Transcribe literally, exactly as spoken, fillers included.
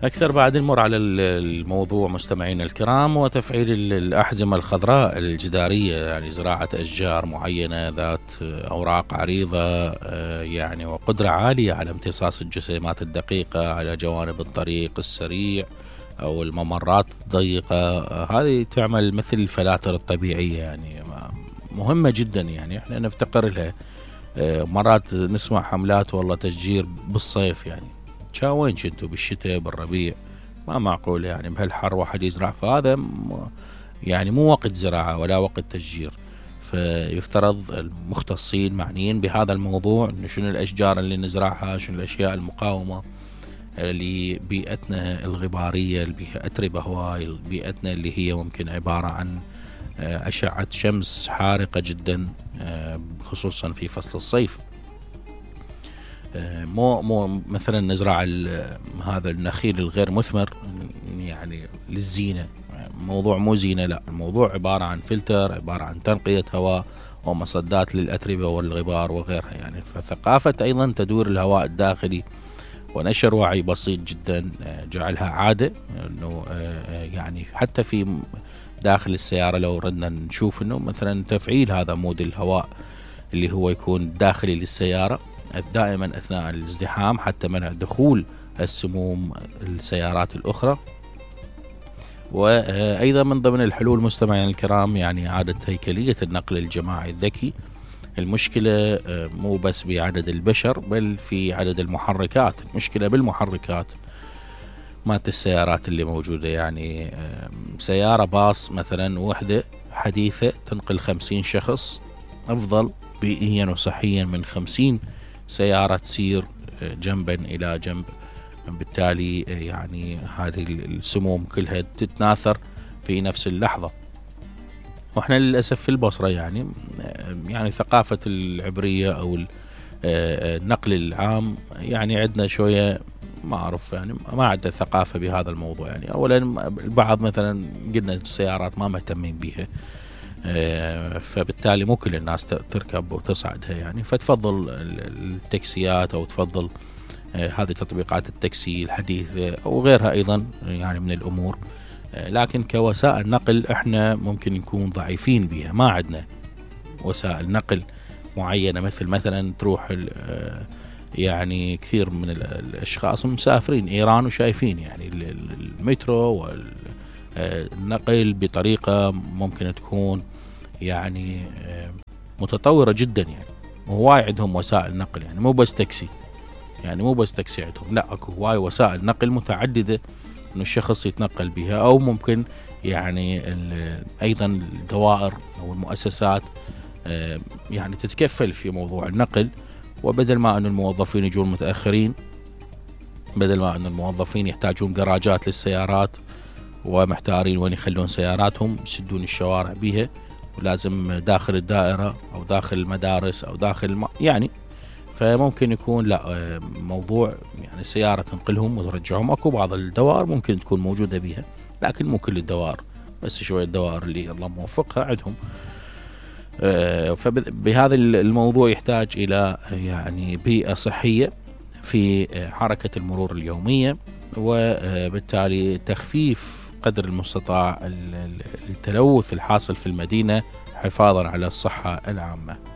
أكثر بعد نمر على الموضوع مستمعينا الكرام، وتفعيل الأحزمة الخضراء الجدارية، يعني زراعة أشجار معينة ذات أوراق عريضة يعني وقدرة عالية على امتصاص الجسيمات الدقيقة على جوانب الطريق السريع أو الممرات الضيقة. هذه تعمل مثل الفلاتر الطبيعية، يعني مهمة جدا، يعني احنا نفتقر لها. مرات نسمع حملات والله تشجير بالصيف، يعني وين كنتوا بالشتاء بالربيع؟ ما معقول يعني بهالحر واحد يزرع، فهذا يعني مو وقت زراعة ولا وقت تشجير. فيفترض المختصين معنيين بهذا الموضوع انه شنو الاشجار اللي نزرعها، شنو الاشياء المقاومة لبيئتنا الغبارية، البيئة أتربة هواي، بيئتنا اللي هي ممكن عبارة عن أشعة شمس حارقة جدا خصوصا في فصل الصيف. مو مو مثلا نزرع هذا النخيل الغير مثمر يعني للزينة، موضوع مو زينة، لا، الموضوع عبارة عن فلتر، عبارة عن تنقية هواء ومصدات للأتربة والغبار وغيرها. يعني فثقافة أيضا تدوير الهواء الداخلي ونشر وعي بسيط جدا، جعلها عادة، انه يعني حتى في داخل السيارة لو ردنا نشوف انه مثلا تفعيل هذا مود الهواء اللي هو يكون داخلي للسيارة دائما اثناء الازدحام حتى منع دخول السموم السيارات الاخرى. وايضا من ضمن الحلول مستمعينا الكرام يعني اعادة هيكلية النقل الجماعي الذكي. المشكلة مو بس بعدد البشر بل في عدد المحركات، المشكلة بالمحركات مات السيارات اللي موجودة. يعني سيارة باص مثلا وحدة حديثة تنقل خمسين شخص أفضل بيئيا وصحيا من خمسين سيارة تسير جنبا إلى جنب. بالتالي يعني هذه السموم كلها تتناثر في نفس اللحظة. واحنا للأسف في البصرة يعني يعني ثقافة العبرية أو النقل العام يعني عندنا شوية ما أعرف، يعني ما عندنا ثقافة بهذا الموضوع. يعني أولا البعض مثلا قلنا السيارات ما مهتمين بها، فبالتالي مو كل الناس تركب وتصعدها، يعني فتفضل التاكسيات أو تفضل هذه تطبيقات التاكسي الحديثة أو غيرها أيضا يعني من الأمور. لكن كوسائل نقل احنا ممكن نكون ضعيفين بها، ما عندنا وسائل نقل معينة، مثل مثلا تروح يعني كثير من الاشخاص مسافرين ايران وشايفين يعني المترو والنقل بطريقة ممكن تكون يعني متطورة جدا، يعني وهواي عندهم وسائل نقل، يعني مو بس تاكسي، يعني مو بس تاكسي عندهم، لا اكو هواي وسائل نقل متعددة انه الشخص يتنقل بها. او ممكن يعني ايضا الدوائر او المؤسسات يعني تتكفل في موضوع النقل، وبدل ما ان الموظفين يجون متاخرين، بدل ما ان الموظفين يحتاجون جراجات للسيارات ومحتارين وين يخلون سياراتهم، يسدون الشوارع بها، ولازم داخل الدائرة او داخل المدارس او داخل الم... يعني فممكن يكون لا موضوع يعني سيارة تنقلهم وترجعهم. اكو بعض الدوائر ممكن تكون موجودة بها، لكن مو كل الدوائر، بس شوية الدوائر اللي الله موفقها عندهم. فبهذا الموضوع يحتاج إلى يعني بيئة صحية في حركة المرور اليومية، وبالتالي تخفيف قدر المستطاع التلوث الحاصل في المدينة حفاظا على الصحة العامة.